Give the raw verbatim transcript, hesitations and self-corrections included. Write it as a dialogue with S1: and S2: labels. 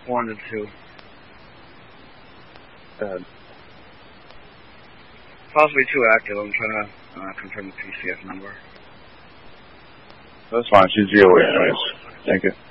S1: wanted to uh, possibly too active. I'm trying to uh, confirm the P C F number.
S2: That's fine. She's zero anyways. Thank you.